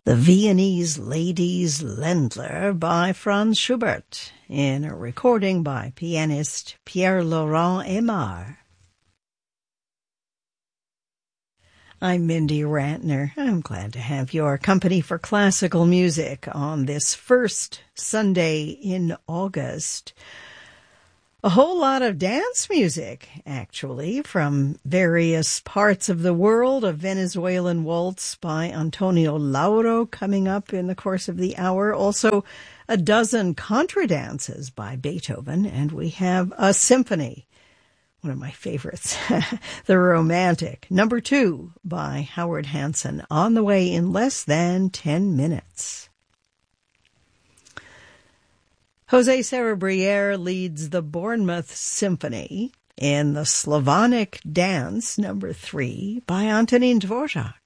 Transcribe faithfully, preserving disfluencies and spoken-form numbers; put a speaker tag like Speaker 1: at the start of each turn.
Speaker 1: The Viennese Ladies Ländler by Franz Schubert in a recording by pianist Pierre-Laurent Aimard. I'm Mindy Ratner. I'm glad to have your company for classical music on this first Sunday in August. A whole lot of dance music, actually, from various parts of the world. A Venezuelan waltz by Antonio Lauro coming up in the course of the hour. Also, a dozen contradances by Beethoven. And we have a symphony, one of my favorites, The Romantic, number two by Howard Hanson, on the way in less than ten minutes. Jose Serebriere leads the Bournemouth Symphony in the Slavonic Dance, number three, by Antonín Dvořák.